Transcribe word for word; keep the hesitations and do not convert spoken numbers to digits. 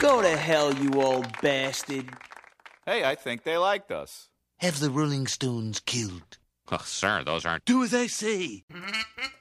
Go to hell, you old bastard. Hey, I think they liked us. Have the Rolling Stones killed. Oh, sir, those aren't... Do as I say.